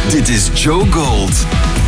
Dit is Joe Gold.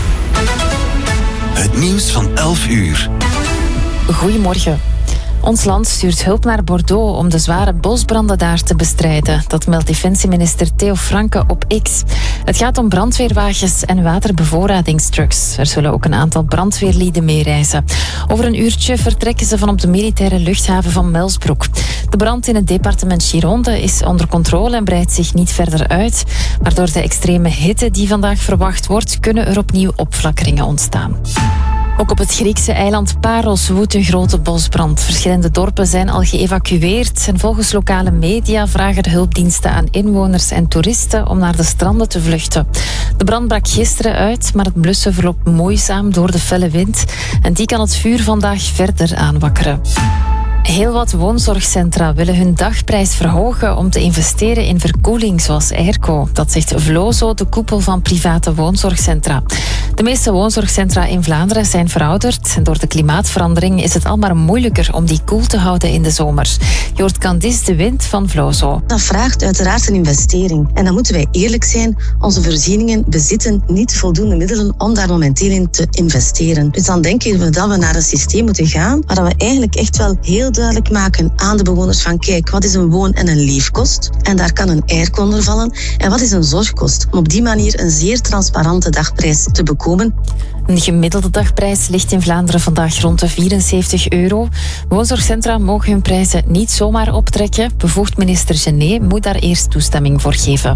Het nieuws van 11 uur. Goedemorgen. Ons land stuurt hulp naar Bordeaux om de zware bosbranden daar te bestrijden. Dat meldt defensieminister Theo Franke op X. Het gaat om brandweerwagens en waterbevoorradingstrucks. Er zullen ook een aantal brandweerlieden meereizen. Over een uurtje vertrekken ze van op de militaire luchthaven van Melsbroek. De brand in het departement Gironde is onder controle en breidt zich niet verder uit. Maar door de extreme hitte die vandaag verwacht wordt, kunnen er opnieuw opflakkeringen ontstaan. Ook op het Griekse eiland Paros woedt een grote bosbrand. Verschillende dorpen zijn al geëvacueerd. En volgens lokale media vragen de hulpdiensten aan inwoners en toeristen om naar de stranden te vluchten. De brand brak gisteren uit, maar het blussen verloopt moeizaam door de felle wind. En die kan het vuur vandaag verder aanwakkeren. Heel wat woonzorgcentra willen hun dagprijs verhogen om te investeren in verkoeling zoals airco. Dat zegt Vlozo, de koepel van private woonzorgcentra. De meeste woonzorgcentra in Vlaanderen zijn verouderd en door de klimaatverandering is het al maar moeilijker om die koel te houden in de zomer. Je hoort Candice de Wind van Vlozo. Dat vraagt uiteraard een investering. En dan moeten wij eerlijk zijn, onze voorzieningen bezitten niet voldoende middelen om daar momenteel in te investeren. Dus dan denken we dat we naar een systeem moeten gaan waar we eigenlijk echt wel heel duidelijk maken aan de bewoners van kijk, wat is een woon- en een leefkost? En daar kan een airco onder vallen. En wat is een zorgkost? Om op die manier een zeer transparante dagprijs te bekomen. Een gemiddelde dagprijs ligt in Vlaanderen vandaag rond de €74. Woonzorgcentra mogen hun prijzen niet zomaar optrekken. Bevoegd minister Genet moet daar eerst toestemming voor geven.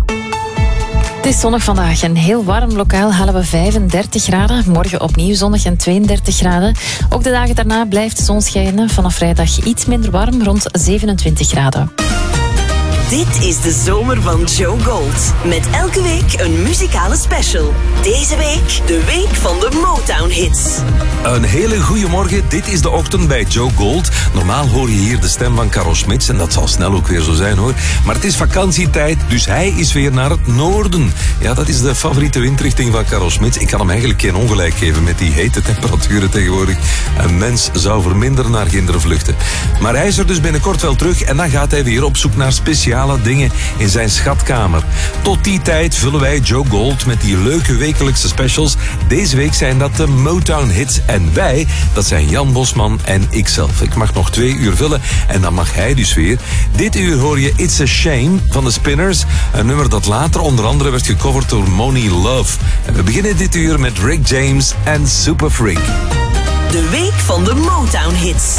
Het is zonnig vandaag en heel warm. Lokaal halen we 35 graden. Morgen opnieuw zonnig en 32 graden. Ook de dagen daarna blijft de zon schijnen. Vanaf vrijdag iets minder warm, rond 27 graden. Dit is de zomer van Joe Gold. Met elke week een muzikale special. Deze week de week van de Motown-hits. Een hele goede morgen. Dit is de ochtend bij Joe Gold. Normaal hoor je hier de stem van Karel Smits en dat zal snel ook weer zo zijn hoor. Maar het is vakantietijd, dus hij is weer naar het noorden. Ja, dat is de favoriete windrichting van Karel Smits. Ik kan hem eigenlijk geen ongelijk geven met die hete temperaturen tegenwoordig. Een mens zou verminderen naar Ginderen vluchten. Maar hij is er dus binnenkort wel terug en dan gaat hij weer op zoek naar speciale dingen in zijn schatkamer. Tot die tijd vullen wij Joe Gold met die leuke wekelijkse specials. Deze week zijn dat de Motown hits en wij, dat zijn Jan Bosman en ikzelf. Ik mag nog 2 uur vullen en dan mag hij dus weer. Dit uur hoor je It's a Shame van de Spinners, een nummer dat later onder andere werd gecoverd door Moni Love. En we beginnen dit uur met Rick James en Super Freak. De week van de Motown hits.